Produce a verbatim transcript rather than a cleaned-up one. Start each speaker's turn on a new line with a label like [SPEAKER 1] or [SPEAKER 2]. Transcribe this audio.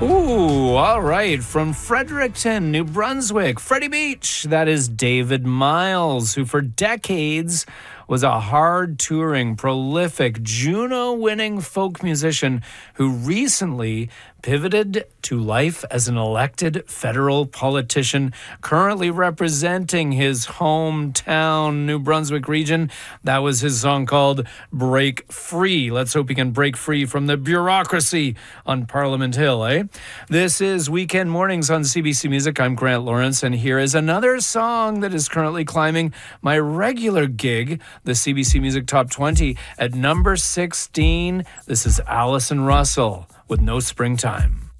[SPEAKER 1] Ooh, all right. From Fredericton, New Brunswick, Freddie Beach. That is David Miles, who for decades was a hard-touring, prolific, Juno-winning folk musician who recently pivoted to life as an elected federal politician, currently representing his hometown, New Brunswick region. That was his song called Break Free. Let's hope he can break free from the bureaucracy on Parliament Hill, eh? This is Weekend Mornings on C B C Music. I'm Grant Lawrence, and here is another song that is currently climbing my regular gig, the C B C Music Top twenty, at number sixteen. This is Alison Russell with No Springtime.